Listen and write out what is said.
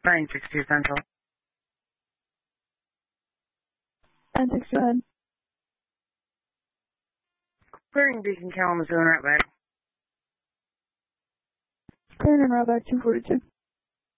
960 Central. 960, go ahead. Clearing Beacon Kalamazoo and right back. Clearing and right back 242.